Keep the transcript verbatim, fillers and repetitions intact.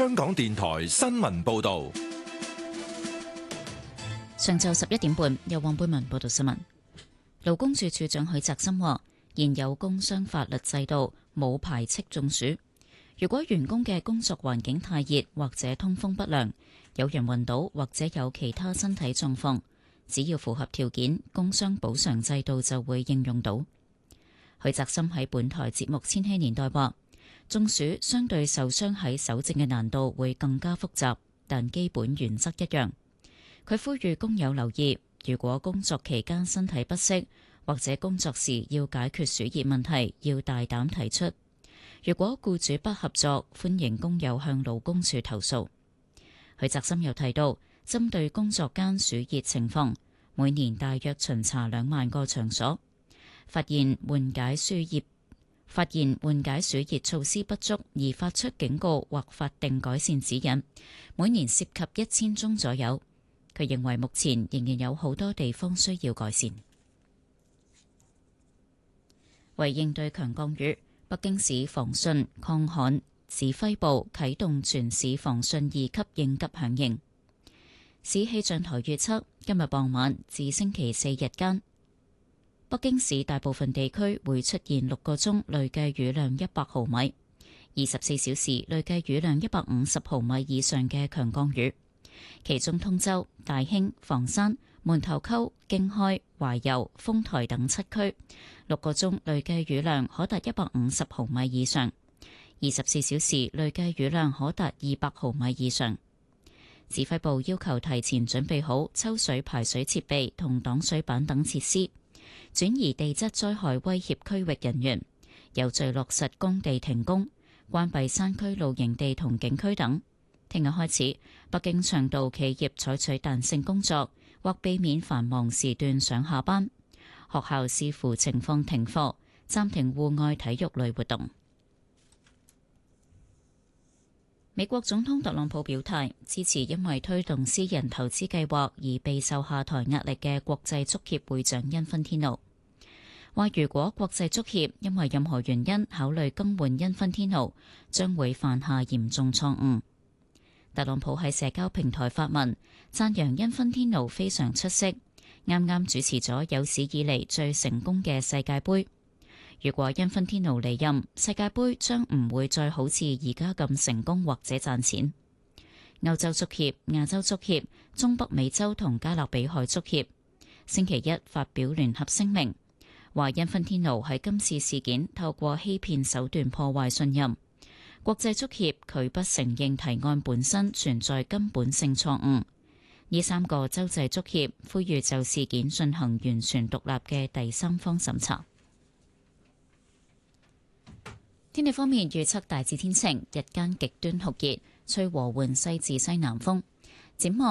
香港電台新聞報道。 上晝十一點半，由黃貝文報道新聞。勞工處處長許澤森話，現有工傷法律制度冇排斥中暑。如果員工嘅工作環境太熱或者通風不良，有人暈倒或者有其他身體狀況，只要符合條件，工傷補償制度就會應用到。許澤森喺本台節目《千禧年代》話，中暑相對受傷喺搜證嘅難度會更加複雜，但基本原則一樣。佢呼籲工友留意，如果工作期間身體不適或者工作時要解決暑熱問題，要大膽提出。如果僱主不合作，歡迎工友向勞工處投訴。許澤森又提到，針對工作間暑熱情況，每年大約巡查兩萬個場所，發現緩解暑熱發現緩解暑熱措施不足而發出警告或法定改善指引，每年涉及一千宗左右。佢認為目前仍然有好多地方需要改善。為應對強降雨，北京市防汛抗旱指揮部啟動全市防汛二級應急響應。市氣象台預測，今日傍晚至星期四日間，北京市大部分地區會出現六個鐘累計雨量一百毫米，二十四小時累計雨量一百五十毫米以上嘅強降雨。其中通州、大興、房山、門頭溝、經開、懷柔、豐台等七區六個鐘累計雨量可達一百五十毫米以上，二十四小時累計雨量可達二百毫米以上。指揮部要求提前準備好抽水排水設備同擋水板等設施，轉移地質災害威脅區域人員，有序落實工地停工、關閉山區露營地同景區等。聽日開始，北京倡導企業採取彈性工作，或避免繁忙時段上下班。學校視乎情況停課，暫停戶外體育類活動。美國總統特朗普表態支持因為推動私人投資計劃而備受下台壓力嘅國際足協會長因芬天奴，話如果國際足協因為任何原因考慮更換因芬天奴，將會犯下嚴重錯誤。特朗普喺社交平台發文讚揚因芬天奴非常出色，啱啱主持咗有史以嚟最成功嘅世界盃。如果因芬天奴離任，世界盃將唔會再好似而家咁成功或者賺錢。歐洲足協、亞洲足協、中北美洲同加勒比海足協星期一發表聯合聲明，話因芬天奴喺今次事件透過欺騙手段破壞信任。國際足協拒不承認提案本身存在根本性錯誤。呢三個洲際足協呼籲就事件進行完全獨立嘅第三方審查。天氣方面預測大致天晴，日間極端酷熱，吹和緩西至西南風。展望